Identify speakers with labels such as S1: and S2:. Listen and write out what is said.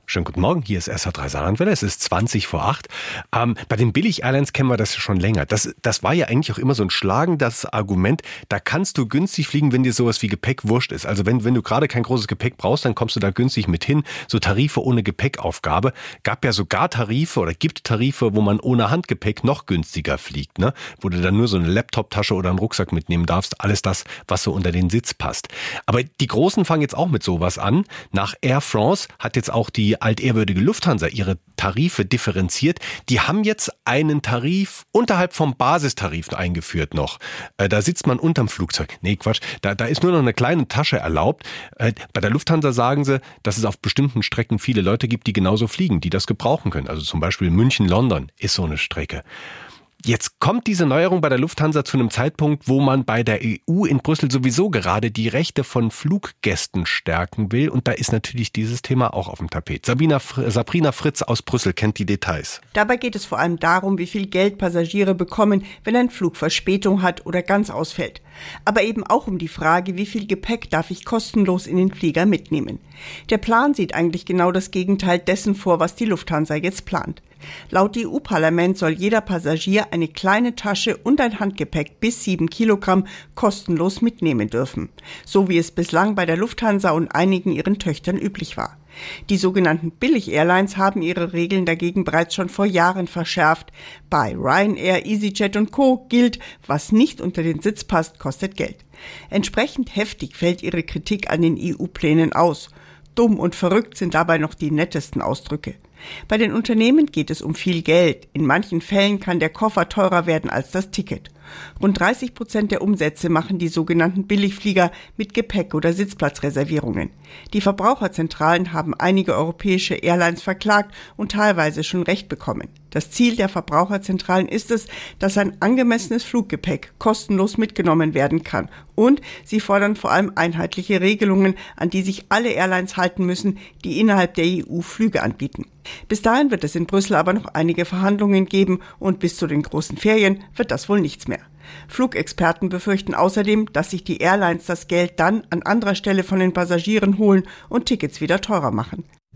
S1: Schönen guten Morgen, hier ist SH3 Saarlandwelle, es ist 20 vor 8. Bei den Billig-Airlines kennen wir das ja schon länger. Das war ja eigentlich auch immer so ein schlagendes Argument, da kannst du günstig fliegen, wenn dir sowas wie Gepäck wurscht ist. Also wenn du gerade kein großes Gepäck brauchst, dann kommst du da günstig mit hin. So Tarife ohne Gepäckaufgabe. Gab ja sogar Tarife oder gibt Tarife, wo man ohne Handgepäck noch günstiger fliegt, ne? Wo du dann nur so eine Laptoptasche oder einen Rucksack mitnehmen darfst. Alles das, was so unter den Sitz passt. Aber die Großen fangen jetzt auch mit sowas an. Nach Air France hat jetzt auch die altehrwürdige Lufthansa ihre Tarife differenziert. Die haben jetzt einen Tarif unterhalb vom Basistarif eingeführt noch. Da sitzt man unterm Flugzeug. Nee, Quatsch. Da ist nur noch eine kleine Tasche erlaubt. Bei der Lufthansa sagen sie, dass es auf bestimmten Strecken viele Leute gibt, die genauso fliegen, die das gebrauchen können. Also zum Beispiel München-London ist so eine Strecke. Jetzt kommt diese Neuerung bei der Lufthansa zu einem Zeitpunkt, wo man bei der EU in Brüssel sowieso gerade die Rechte von Fluggästen stärken will. Und da ist natürlich dieses Thema auch auf dem Tapet. Sabrina Fritz aus Brüssel kennt die Details.
S2: Dabei geht es vor allem darum, wie viel Geld Passagiere bekommen, wenn ein Flug Verspätung hat oder ganz ausfällt. Aber eben auch um die Frage, wie viel Gepäck darf ich kostenlos in den Flieger mitnehmen. Der Plan sieht eigentlich genau das Gegenteil dessen vor, was die Lufthansa jetzt plant. Laut EU-Parlament soll jeder Passagier eine kleine Tasche und ein Handgepäck bis 7 Kilogramm kostenlos mitnehmen dürfen. So wie es bislang bei der Lufthansa und einigen ihren Töchtern üblich war. Die sogenannten Billig-Airlines haben ihre Regeln dagegen bereits schon vor Jahren verschärft. Bei Ryanair, EasyJet und Co. gilt, was nicht unter den Sitz passt, kostet Geld. Entsprechend heftig fällt ihre Kritik an den EU-Plänen aus. Dumm und verrückt sind dabei noch die nettesten Ausdrücke. Bei den Unternehmen geht es um viel Geld. In manchen Fällen kann der Koffer teurer werden als das Ticket. Rund 30% der Umsätze machen die sogenannten Billigflieger mit Gepäck- oder Sitzplatzreservierungen. Die Verbraucherzentralen haben einige europäische Airlines verklagt und teilweise schon Recht bekommen. Das Ziel der Verbraucherzentralen ist es, dass ein angemessenes Fluggepäck kostenlos mitgenommen werden kann. Und sie fordern vor allem einheitliche Regelungen, an die sich alle Airlines halten müssen, die innerhalb der EU Flüge anbieten. Bis dahin wird es in Brüssel aber noch einige Verhandlungen geben und bis zu den großen Ferien wird das wohl nichts mehr. Flugexperten befürchten außerdem, dass sich die Airlines das Geld dann an anderer Stelle von den Passagieren holen und Tickets wieder teurer machen.